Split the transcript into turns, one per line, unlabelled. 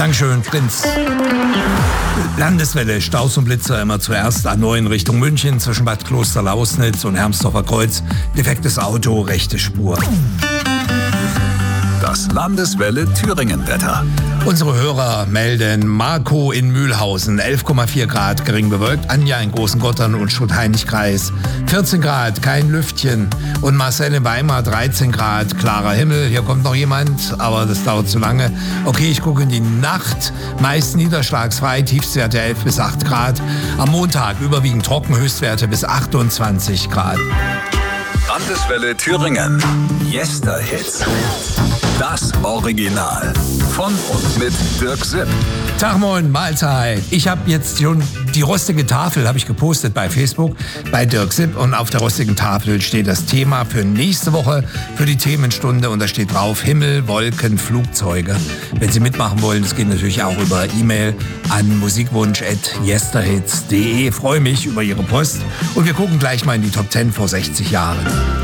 Dankeschön, Prinz. Landeswelle, Staus und Blitzer immer zuerst A9 Richtung München zwischen Bad Kloster-Lausnitz und Hermsdorfer Kreuz. Defektes Auto, rechte Spur.
Das Landeswelle Thüringen-Wetter.
Unsere Hörer melden: Marco in Mühlhausen 11,4 Grad, gering bewölkt. Anja in Großengottern und Schut-Heinrich-Kreis 14 Grad, kein Lüftchen. Und Marcel in Weimar 13 Grad, klarer Himmel. Hier kommt noch jemand, aber das dauert zu lange. Okay, ich gucke in die Nacht. Meist niederschlagsfrei, Tiefstwerte 11 bis 8 Grad. Am Montag überwiegend trocken, Höchstwerte bis 28 Grad.
Landeswelle Thüringen. Yesterhits. Das Original. Von und mit Dirk Sipp.
Tag, moin, Mahlzeit. Ich habe jetzt schon die rostige Tafel, habe ich gepostet bei Facebook, bei Dirk Sipp. Und auf der rostigen Tafel steht das Thema für nächste Woche, für die Themenstunde. Und da steht drauf: Himmel, Wolken, Flugzeuge. Wenn Sie mitmachen wollen, das geht natürlich auch über E-Mail an musikwunsch@yesterhits.de. Freue mich über Ihre Post. Und wir gucken gleich mal in die Top 10 vor 60 Jahren.